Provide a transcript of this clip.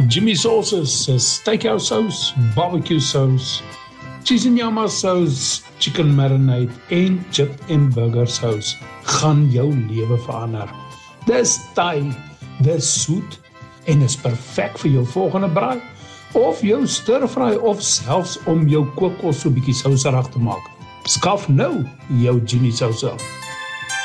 Jimmy Sauces, steakhouse saus, barbecue saus, cheese en nyama saus, chicken marinade en chip en burger saus gaan jou lewe verander. Dis Thai, dis soet en is perfek vir jou volgende braai of jou stir-fry of selfs om jou kookkos so bietjie souserig te maak. Skaf nou jou Jimmy Sauce.